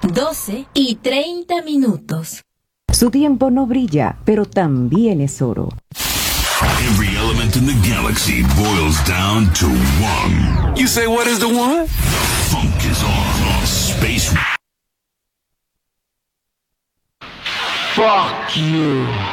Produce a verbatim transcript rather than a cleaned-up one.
doce y treinta minutos. Su tiempo no brilla, pero también es oro. Every element in the galaxy boils down to one. You say, what is the one? The funk is on. Space. Fuck you.